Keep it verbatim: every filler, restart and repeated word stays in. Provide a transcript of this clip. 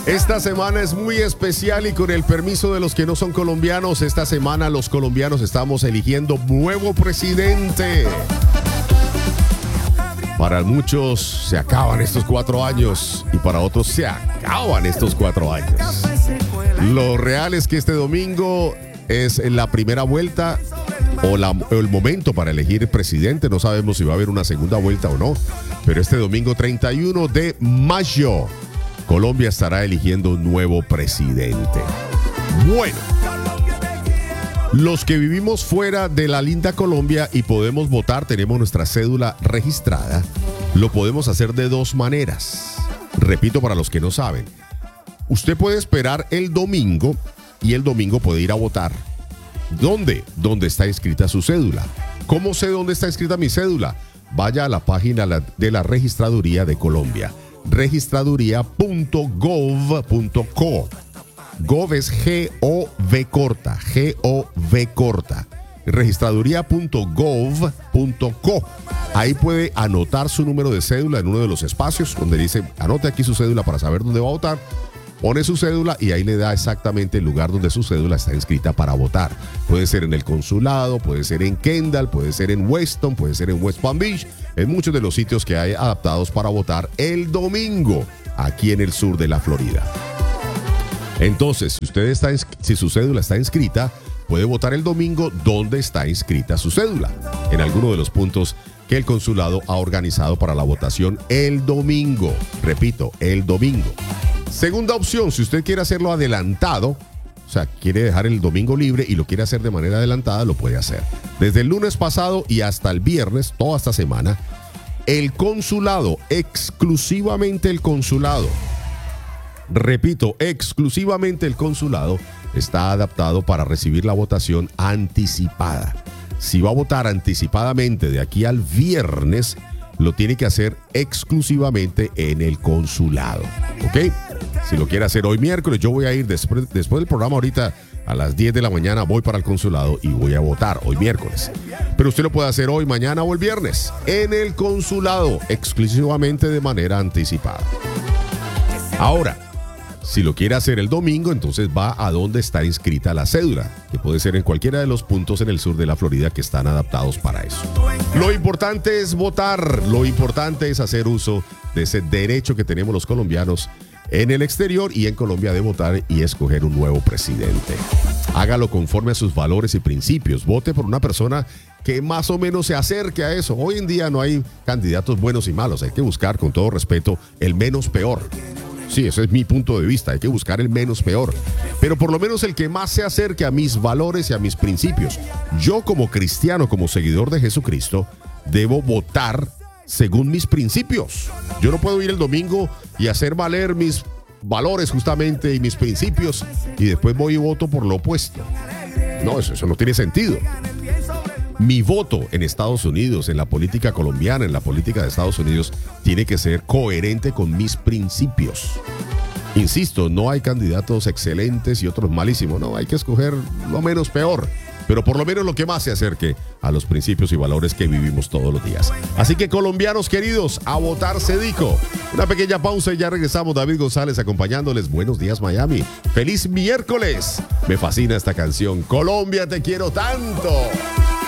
Esta semana es muy especial y con el permiso de los que no son colombianos, esta semana los colombianos estamos eligiendo nuevo presidente. Para muchos se acaban estos cuatro años y para otros se acaban estos cuatro años. Lo real es que este domingo es la primera vuelta o, la, o el momento para elegir presidente. No sabemos si va a haber una segunda vuelta o no, pero este domingo treinta y uno de mayo, Colombia estará eligiendo un nuevo presidente. Bueno, los que vivimos fuera de la linda Colombia y podemos votar, tenemos nuestra cédula registrada, lo podemos hacer de dos maneras. Repito para los que no saben. Usted puede esperar el domingo y el domingo puede ir a votar. ¿Dónde? Donde está inscrita su cédula. ¿Cómo sé dónde está inscrita mi cédula? Vaya a la página de la Registraduría de Colombia. registraduría punto gov punto co. Gov es G O V corta, G O V corta. registraduría punto gov punto co. Ahí puede anotar su número de cédula en uno de los espacios donde dice, anote aquí su cédula para saber dónde va a votar. Pone su cédula y ahí le da exactamente el lugar donde su cédula está inscrita para votar. Puede ser en el consulado, puede ser en Kendall, puede ser en Weston, puede ser en West Palm Beach, en muchos de los sitios que hay adaptados para votar el domingo, aquí en el sur de la Florida. Entonces, si usted está, si su cédula está inscrita, puede votar el domingo donde está inscrita su cédula, en alguno de los puntos que el consulado ha organizado para la votación el domingo. Repito, el domingo. Segunda opción, si usted quiere hacerlo adelantado, o sea, quiere dejar el domingo libre y lo quiere hacer de manera adelantada, lo puede hacer. Desde el lunes pasado y hasta el viernes, toda esta semana, el consulado, exclusivamente el consulado, repito, exclusivamente el consulado, está adaptado para recibir la votación anticipada. Si va a votar anticipadamente de aquí al viernes, lo tiene que hacer exclusivamente en el consulado, ¿ok? Si lo quiere hacer hoy miércoles, yo voy a ir después, después del programa ahorita a las diez de la mañana, voy para el consulado y voy a votar hoy miércoles. Pero usted lo puede hacer hoy, mañana o el viernes en el consulado, exclusivamente de manera anticipada. Ahora, si lo quiere hacer el domingo, entonces va a donde está inscrita la cédula, que puede ser en cualquiera de los puntos en el sur de la Florida que están adaptados para eso. Lo importante es votar, lo importante es hacer uso de ese derecho que tenemos los colombianos en el exterior y en Colombia de votar y escoger un nuevo presidente. Hágalo conforme a sus valores y principios. Vote por una persona que más o menos se acerque a eso. Hoy en día no hay candidatos buenos y malos. Hay que buscar, con todo respeto, el menos peor. Sí, ese es mi punto de vista. Hay que buscar el menos peor. Pero por lo menos el que más se acerque a mis valores y a mis principios. Yo como cristiano, como seguidor de Jesucristo, debo votar según mis principios. Yo no puedo ir el domingo y hacer valer mis valores justamente y mis principios y después voy y voto por lo opuesto. No, eso, eso no tiene sentido. Mi voto en Estados Unidos, en la política colombiana, en la política de Estados Unidos, tiene que ser coherente con mis principios. Insisto, no hay candidatos excelentes y otros malísimos. No, hay que escoger lo menos peor, pero por lo menos lo que más se acerque a los principios y valores que vivimos todos los días. Así que, colombianos queridos, a votar se dijo. Una pequeña pausa y ya regresamos. David González acompañándoles. Buenos días, Miami. ¡Feliz miércoles! Me fascina esta canción. Colombia, te quiero tanto.